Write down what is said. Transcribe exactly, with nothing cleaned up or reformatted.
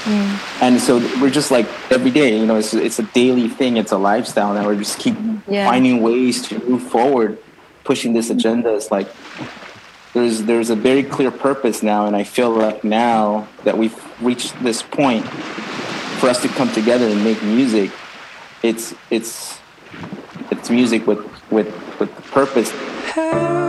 Mm. And so we're just like every day, you know, it's it's a daily thing. It's a lifestyle, and we just keep Yeah. finding ways to move forward, pushing this agenda. It's like there's there's a very clear purpose now, and I feel like now that we've reached this point for us to come together and make music, it's it's it's music with with with purpose.